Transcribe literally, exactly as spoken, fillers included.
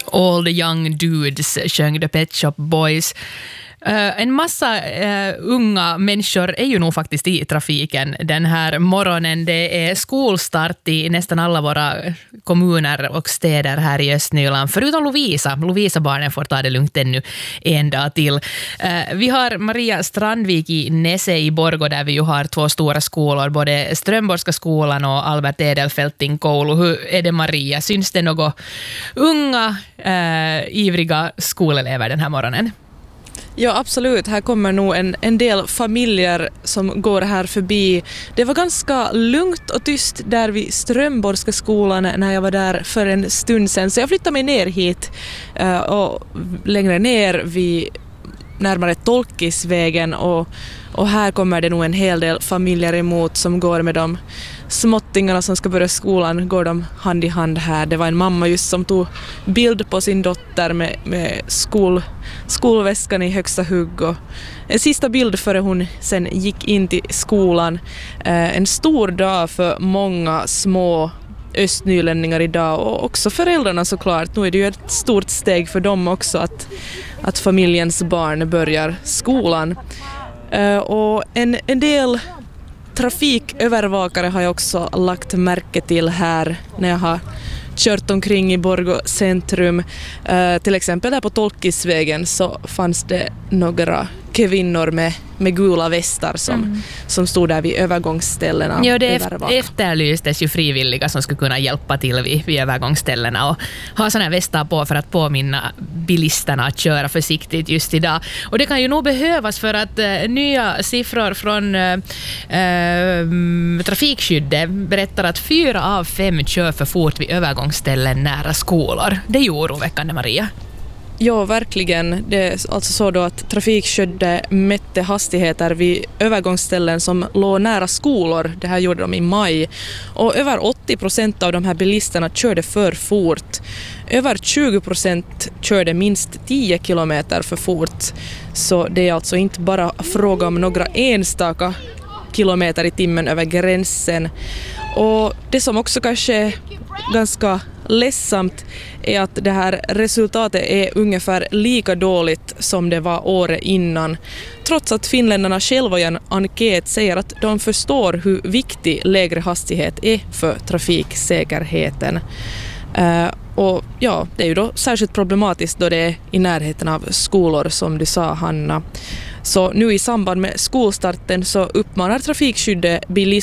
All the young dudes sjöng The Pet Shop Boys. Uh, en massa uh, unga människor är ju nog faktiskt i trafiken den här morgonen. Det är skolstart i nästan alla våra kommuner och städer här i Östnyland. Förutom Lovisa. Lovisa-barnen får ta det lugnt ännu en dag till. Uh, vi har Maria Strandvik i Nese i Borgå där vi ju har två stora skolor. Både Strömborska skolan och Albert Edelfelting koulu. Hur är det, Maria? Syns det några unga, uh, ivriga skolelever den här morgonen? Ja, absolut. Här kommer nog en, en del familjer som går här förbi. Det var ganska lugnt och tyst där vid Strömborska skolan när jag var där för en stund sedan. Så jag flyttade mig ner hit uh, och längre ner vid närmare Tolkisvägen och, och här kommer det nog en hel del familjer emot som går med de småttingarna som ska börja skolan, går de hand i hand här. Det var en mamma just som tog bild på sin dotter med, med skol, skolväskan i högsta hugg och en sista bild före hon sen gick in till skolan. Eh, en stor dag för många små östnylänningar idag och också föräldrarna såklart. Nu är det ju ett stort steg för dem också att, att familjens barn börjar skolan. Uh, och en, en del trafikövervakare har jag också lagt märke till här när jag har kört omkring i Borgå centrum. Uh, till exempel där på Tolkisvägen så fanns det några kvinnor med, med gula västar som, mm. som stod där vid övergångsställena. Ja, det efterlystes ju frivilliga som skulle kunna hjälpa till vid, vid övergångsställena och ha sådana här västar på för att påminna bilisterna att köra försiktigt just idag. Och det kan ju nog behövas för att äh, nya siffror från äh, äh, trafikskyddet berättar att fyra av fem kör för fort vid övergångsställen nära skolor. Det är ju oroväckande, Maria. Ja, verkligen. Det är alltså så då att trafikskyddet mätte hastigheter vid övergångsställen som låg nära skolor. Det här gjorde de i maj. Och över åttio procent av de här bilisterna körde för fort. Över tjugo procent körde minst tio kilometer för fort. Så det är alltså inte bara fråga om några enstaka kilometer i timmen över gränsen. Och det som också kanske är ganska ledsamt är att det här resultatet är ungefär lika dåligt som det var året innan. Trots att finländarna själva i en enkät säger att de förstår hur viktig lägre hastighet är för trafiksäkerheten. Uh, och ja, det är ju då särskilt problematiskt då det är i närheten av skolor som du sa, Hanna. Så nu i samband med skolstarten så uppmanar trafikskyddet bilister